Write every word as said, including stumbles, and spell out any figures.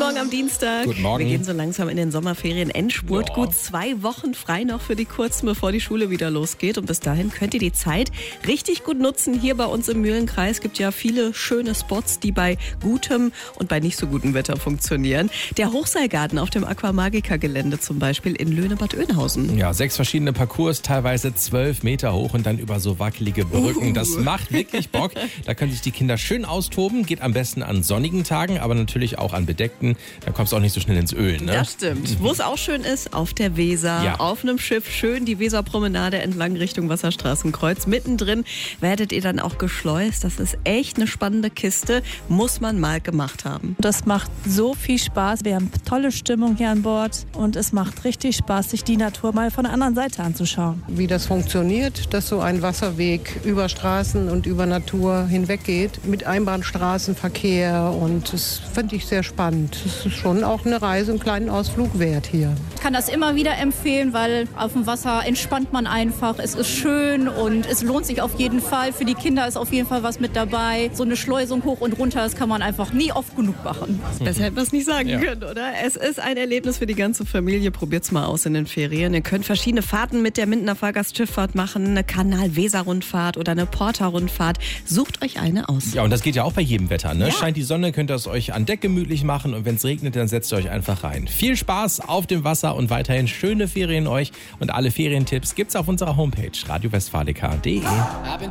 Morgen am Dienstag. Guten Morgen. Wir gehen so langsam in den Sommerferien. Endspurt. Ja. Gut zwei Wochen frei noch für die Kurzen, bevor die Schule wieder losgeht. Und bis dahin könnt ihr die Zeit richtig gut nutzen. Hier bei uns im Mühlenkreis gibt ja viele schöne Spots, die bei gutem und bei nicht so gutem Wetter funktionieren. Der Hochseilgarten auf dem Aquamagica-Gelände zum Beispiel in Löhne-Bad Oeynhausen. Ja, sechs verschiedene Parcours, teilweise zwölf Meter hoch und dann über so wackelige Brücken. Das macht wirklich Bock. Da können sich die Kinder schön austoben. Geht am besten an sonnigen Tagen, aber natürlich auch an bedeckten. Da kommst du auch nicht so schnell ins Öl, ne? Das stimmt. Wo es auch schön ist, auf der Weser, Ja. auf einem Schiff, schön die Weserpromenade entlang Richtung Wasserstraßenkreuz. Mittendrin werdet ihr dann auch geschleust. Das ist echt eine spannende Kiste, muss man mal gemacht haben. Das macht so viel Spaß. Wir haben tolle Stimmung hier an Bord und es macht richtig Spaß, sich die Natur mal von der anderen Seite anzuschauen. Wie das funktioniert, dass so ein Wasserweg über Straßen und über Natur hinweg geht, mit Einbahnstraßenverkehr, und das finde ich sehr spannend. Es ist schon auch eine Reise, einen kleinen Ausflug wert hier. Ich kann das immer wieder empfehlen, weil auf dem Wasser entspannt man einfach. Es ist schön und es lohnt sich auf jeden Fall. Für die Kinder ist auf jeden Fall was mit dabei. So eine Schleusung hoch und runter, das kann man einfach nie oft genug machen. Besser hätten wir es nicht sagen Ja. können, oder? Es ist ein Erlebnis für die ganze Familie. Probiert's mal aus in den Ferien. Ihr könnt verschiedene Fahrten mit der Mindener Fahrgastschifffahrt machen. Eine Kanal-Weser-Rundfahrt oder eine Porter-Rundfahrt. Sucht euch eine aus. Ja, und das geht ja auch bei jedem Wetter, ne? Ja. Scheint die Sonne, könnt ihr es euch an Deck gemütlich machen und wenn es regnet, dann setzt ihr euch einfach rein. Viel Spaß auf dem Wasser und weiterhin schöne Ferien euch. Und alle Ferientipps gibt's auf unserer Homepage radio westfalica punkt de.